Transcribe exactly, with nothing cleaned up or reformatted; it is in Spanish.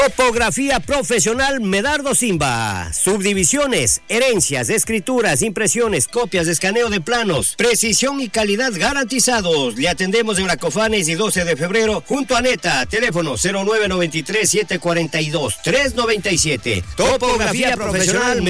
Topografía profesional Medardo Simba. Subdivisiones, herencias, escrituras, impresiones, copias de escaneo de planos. Precisión y calidad garantizados. Le atendemos en la Cofanes y doce de febrero junto a Neta. Teléfono cero nueve nueve tres, siete cuatro dos, tres nueve siete. Topografía profesional